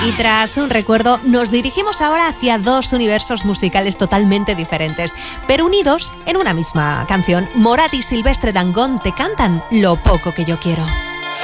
Y tras un recuerdo, nos dirigimos ahora hacia dos universos musicales totalmente diferentes, pero unidos en una misma canción. Morat y Silvestre Dangond te cantan Lo poco que yo quiero.